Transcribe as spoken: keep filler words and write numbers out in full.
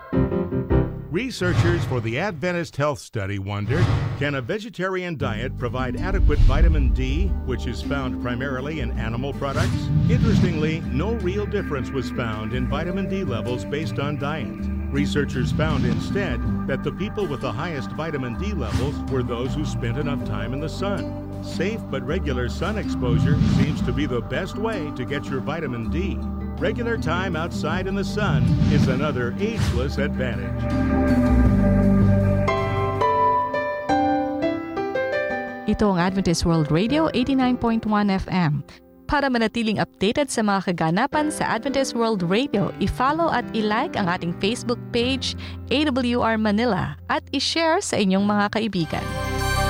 Researchers for the Adventist Health Study wondered, can a vegetarian diet provide adequate vitamin D, which is found primarily in animal products? Interestingly, no real difference was found in vitamin D levels based on diet. Researchers found instead that the people with the highest vitamin D levels were those who spent enough time in the sun. Safe but regular sun exposure seems to be the best way to get your vitamin D. Regular time outside in the sun is another ageless advantage. Ito ang Adventist World Radio eighty-nine point one F M. Para manatiling updated sa mga kaganapan sa Adventist World Radio, i-follow at i-like ang ating Facebook page, A W R Manila, at i-share sa inyong mga kaibigan.